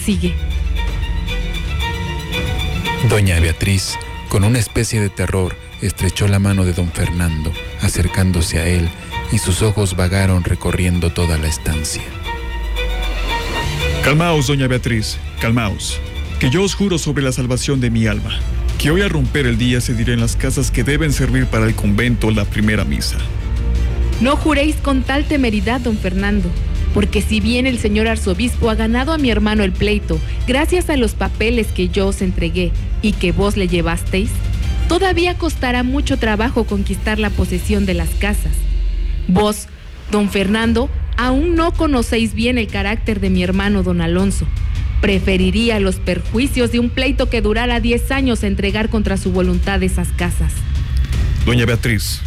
Prosigue. Doña Beatriz, con una especie de terror, estrechó la mano de don Fernando, acercándose a él, y sus ojos vagaron recorriendo toda la estancia. Calmaos, doña Beatriz, calmaos, que yo os juro sobre la salvación de mi alma, que hoy al romper el día se dirá en las casas que deben servir para el convento la primera misa. No juréis con tal temeridad, don Fernando, porque si bien el señor arzobispo ha ganado a mi hermano el pleito, gracias a los papeles que yo os entregué y que vos le llevasteis, todavía costará mucho trabajo conquistar la posesión de las casas. Vos, don Fernando, aún no conocéis bien el carácter de mi hermano don Alonso. Preferiría los perjuicios de un pleito que durara 10 años a entregar contra su voluntad esas casas. Doña Beatriz,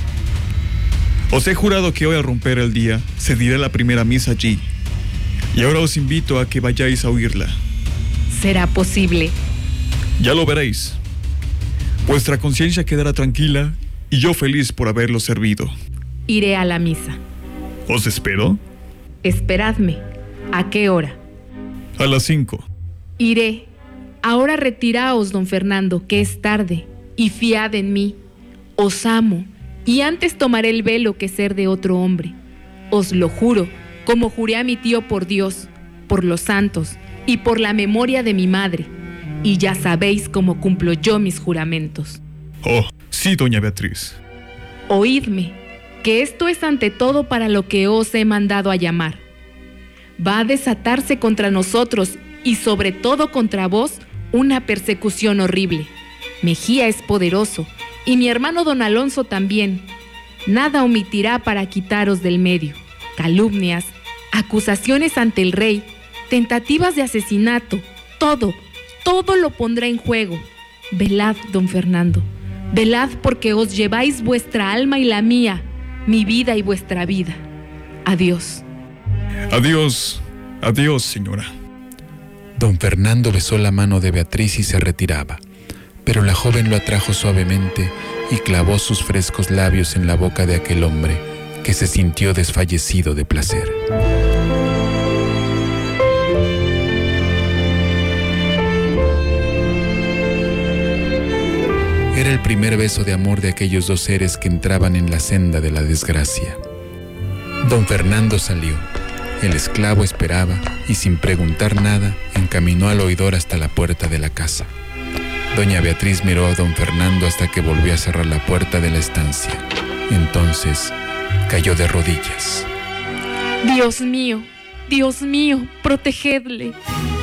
os he jurado que hoy al romper el día se dirá la primera misa allí, y ahora os invito a que vayáis a oírla. ¿Será posible? Ya lo veréis. Vuestra conciencia quedará tranquila y yo feliz por haberlo servido. Iré a la misa. ¿Os espero? Esperadme. ¿A qué hora? A las 5. Iré. Ahora retiraos, don Fernando, que es tarde, y fiad en mí. Os amo, y antes tomaré el velo que ser de otro hombre. Os lo juro, como juré a mi tío por Dios, por los santos, y por la memoria de mi madre. Y ya sabéis cómo cumplo yo mis juramentos. Oh, sí, doña Beatriz. Oídme, que esto es ante todo para lo que os he mandado a llamar. Va a desatarse contra nosotros y sobre todo contra vos una persecución horrible. Mejía es poderoso y mi hermano don Alonso también. Nada omitirá para quitaros del medio. Calumnias, acusaciones ante el rey, tentativas de asesinato, todo lo pondrá en juego. Velad, don Fernando, velad porque os lleváis vuestra alma y la mía, mi vida y vuestra vida. Adiós. Adiós, adiós, señora. Don Fernando besó la mano de Beatriz y se retiraba, pero la joven lo atrajo suavemente y clavó sus frescos labios en la boca de aquel hombre, que se sintió desfallecido de placer. Era el primer beso de amor de aquellos dos seres que entraban en la senda de la desgracia. Don Fernando salió. El esclavo esperaba y sin preguntar nada encaminó al oidor hasta la puerta de la casa. Doña Beatriz miró a don Fernando hasta que volvió a cerrar la puerta de la estancia. Entonces cayó de rodillas. Dios mío, protegedle.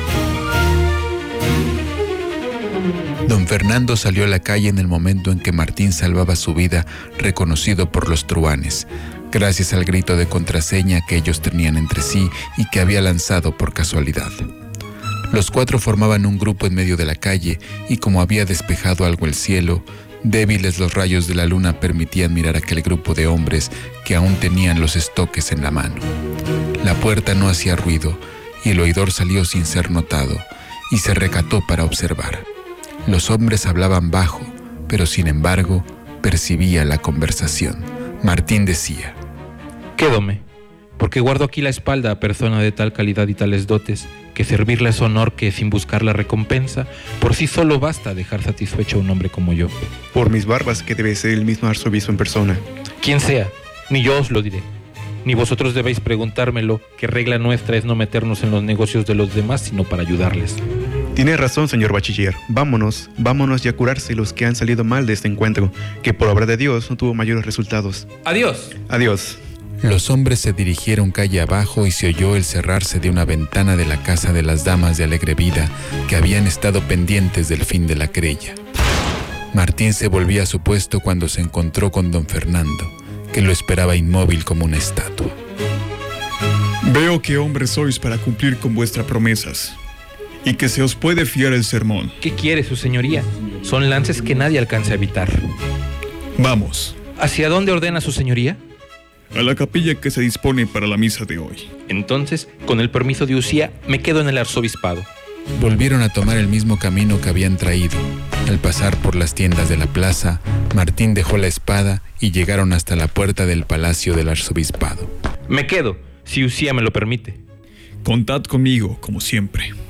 Don Fernando salió a la calle en el momento en que Martín salvaba su vida, reconocido por los truhanes, gracias al grito de contraseña que ellos tenían entre sí y que había lanzado por casualidad. Los cuatro formaban un grupo en medio de la calle y como había despejado algo el cielo, débiles los rayos de la luna permitían mirar aquel grupo de hombres que aún tenían los estoques en la mano. La puerta no hacía ruido y el oidor salió sin ser notado y se recató para observar. Los hombres hablaban bajo, pero sin embargo percibía la conversación. Martín decía: Quédome, porque guardo aquí la espalda a persona de tal calidad y tales dotes, que servirle es honor que, sin buscar la recompensa, por sí solo basta dejar satisfecho a un hombre como yo. Por mis barbas que debe ser el mismo arzobispo en persona. Quien sea, ni yo os lo diré, ni vosotros debéis preguntármelo, que regla nuestra es no meternos en los negocios de los demás, sino para ayudarles. Tiene razón, señor bachiller. Vámonos y a curarse los que han salido mal de este encuentro, que por obra de Dios no tuvo mayores resultados. ¡Adiós! Adiós. Los hombres se dirigieron calle abajo y se oyó el cerrarse de una ventana de la casa de las damas de alegre vida que habían estado pendientes del fin de la querella. Martín se volvía a su puesto cuando se encontró con don Fernando, que lo esperaba inmóvil como una estatua. Veo que hombres sois para cumplir con vuestras promesas, y que se os puede fiar el sermón. ¿Qué quiere su señoría? Son lances que nadie alcanza a evitar. Vamos. ¿Hacia dónde ordena su señoría? A la capilla que se dispone para la misa de hoy. Entonces, con el permiso de Usía, me quedo en el arzobispado. Volvieron a tomar el mismo camino que habían traído. Al pasar por las tiendas de la plaza, Martín dejó la espada y llegaron hasta la puerta del palacio del arzobispado. Me quedo, si Usía me lo permite. Contad conmigo, como siempre.